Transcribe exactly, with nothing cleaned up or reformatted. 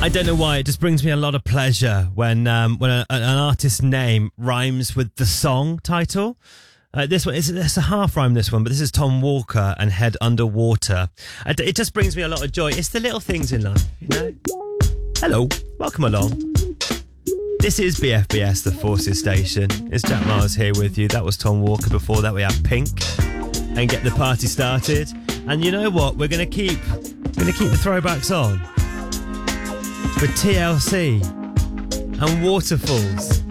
I don't know why, it just brings me a lot of pleasure when um, when a, an artist's name rhymes with the song title. Uh, this one, it's, it's a half rhyme, this one, but this is Tom Walker and Head Underwater. It just brings me a lot of joy. It's the little things in life, you know? Hello, welcome along. This is B F B S, the Forces Station. It's Jack Mars here with you. That was Tom Walker. Before that, we have Pink and Get the Party Started. And you know what? We're going to keep, going to keep the throwbacks on with T L C and Waterfalls.